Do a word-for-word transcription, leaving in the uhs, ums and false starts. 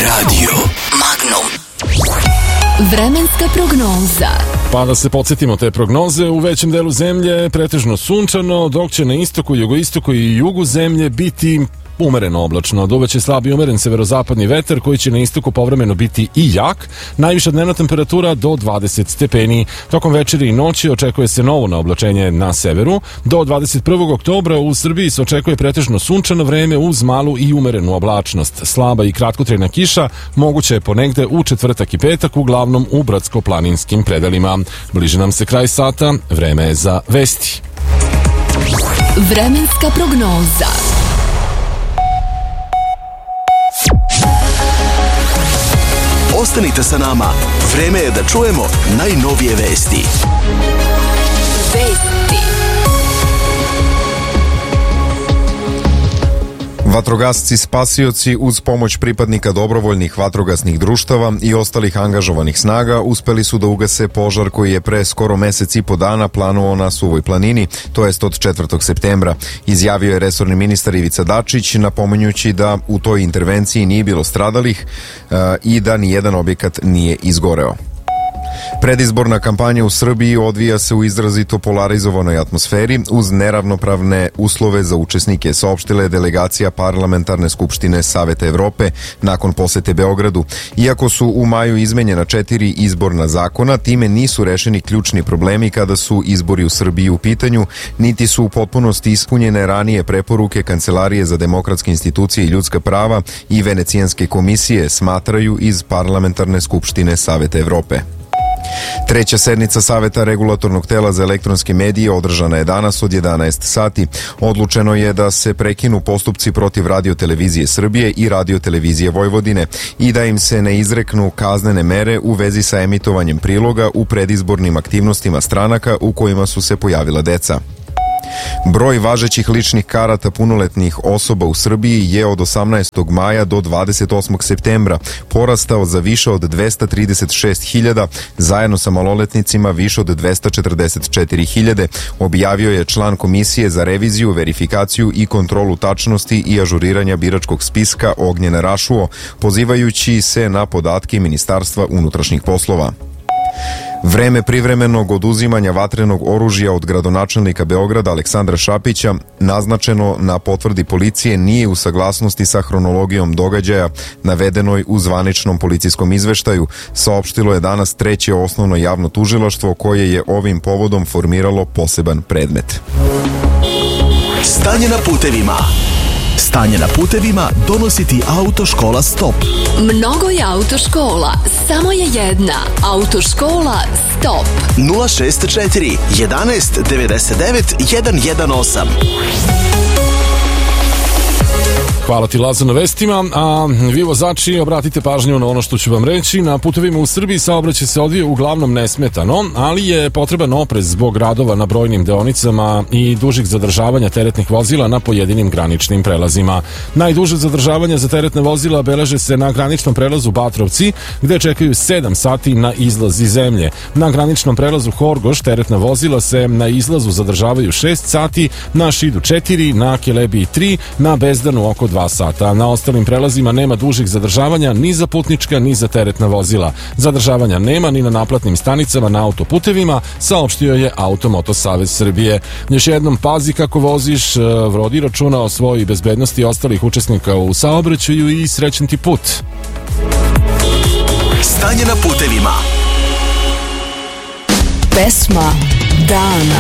Radio Magnum. Vremenska prognoza. Pa da se podsjetimo te prognoze, u većem delu zemlje pretežno sunčano, dok će na istoku, jugoistoku i jugu zemlje biti umereno oblačno. Duvaće slabi umeren severozapadni vetar koji će na istoku povremeno biti i jak. Najviša dnevna temperatura do dvadeset stepeni. Tokom večeri i noći očekuje se novo naoblačenje na severu. Do dvadeset prvog oktobra u Srbiji se očekuje pretežno sunčano vreme uz malu i umerenu oblačnost. Slaba i kratkotrajna kiša moguće je ponegde u četvrtak i petak, uglavnom u brdsko-planinskim predelima. Bliže nam se kraj sata, vreme je za vesti. Vremenska prognoza. Ostanite sa nama, vreme je da čujemo najnovije vesti. Vesti. Vatrogasci spasioci uz pomoć pripadnika dobrovoljnih vatrogasnih društava i ostalih angažovanih snaga uspeli su da ugase požar koji je pre skoro mesec i po dana planuo na Suvoj planini, to jest od četvrtog septembra. Izjavio je resorni ministar Ivica Dačić, napominjući da u toj intervenciji nije bilo stradalih uh, i da nijedan objekat nije izgoreo. Predizborna kampanja u Srbiji odvija se u izrazito polarizovanoj atmosferi uz neravnopravne uslove za učesnike, saopštila je delegacija Parlamentarne skupštine Saveta Evrope nakon posete Beogradu. Iako su u maju izmenjena četiri izborna zakona, time nisu rešeni ključni problemi kada su izbori u Srbiji u pitanju, niti su u potpunosti ispunjene ranije preporuke Kancelarije za demokratske institucije i ljudska prava i Venecijanske komisije, smatraju iz Parlamentarne skupštine Saveta Evrope. Treća sednica Saveta regulatornog tela za elektronske medije održana je danas od jedanaest sati. Odlučeno je da se prekinu postupci protiv Radio-televizije Srbije i Radio-televizije Vojvodine i da im se ne izreknu kaznene mere u vezi sa emitovanjem priloga u predizbornim aktivnostima stranaka u kojima su se pojavila deca. Broj važećih ličnih karata punoletnih osoba u Srbiji je od osamnaestog maja do dvadeset osmog septembra porastao za više od dvesta trideset šest hiljada, zajedno sa maloletnicima više od dvesta četrdeset četiri hiljade, objavio je član Komisije za reviziju, verifikaciju i kontrolu tačnosti i ažuriranja biračkog spiska Ognjen Rašuo, pozivajući se na podatke Ministarstva unutrašnjih poslova. Vreme privremenog oduzimanja vatrenog oružja od gradonačelnika Beograda Aleksandra Šapića, naznačeno na potvrdi policije, nije u saglasnosti sa hronologijom događaja navedenoj u zvaničnom policijskom izveštaju, saopštilo je danas Treće osnovno javno tužilaštvo koje je ovim povodom formiralo poseban predmet. Stanje na putevima. Stanje na putevima donosi ti Autoškola Stop. Mnogo je autoškola, samo je jedna. Autoškola Stop. nula šest četiri jedanaest devedeset devet jedan jedan osam. Hvala ti, Lazo, na vestima, a vi vozači obratite pažnju na ono što ću vam reći. Na putevima u Srbiji saobraćaj se odvija uglavnom nesmetano, ali je potreban oprez zbog radova na brojnim deonicama i dužih zadržavanja teretnih vozila na pojedinim graničnim prelazima. Najduže zadržavanje za teretne vozila beleže se na graničnom prelazu Batrovci, gde čekaju sedam sati na izlaz iz zemlje. Na graničnom prelazu Horgoš teretna vozila se na izlazu zadržavaju šest sati, na Šidu četiri, na Kelebiji tri, na Bezdanu oko dva sata. Na ostalim prelazima nema dužih zadržavanja ni za putnička ni za teretna vozila. Zadržavanja nema ni na naplatnim stanicama na autoputevima, saopštio je Automoto Savez Srbije. Još jednom pazi kako voziš, vodi računa o svojoj bezbednosti ostalih učesnika u saobraćaju i srećan ti put. Stanje na putevima. Pesma dana.